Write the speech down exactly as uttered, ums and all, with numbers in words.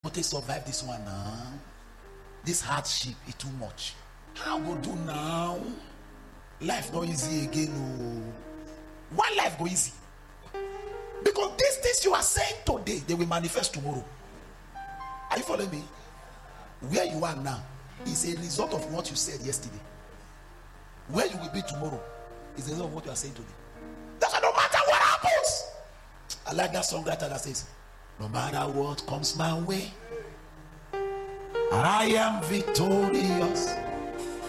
But they survive this one now. This hardship is too much. How go do now? Life not easy again. Oh. One life go easy. Because these things you are saying today, they will manifest tomorrow. Are you following me? Where you are now is a result of what you said yesterday. Where you will be tomorrow is a result of what you are saying today. That's why no matter what happens. I like that songwriter that says, no matter what comes my way, I am victorious.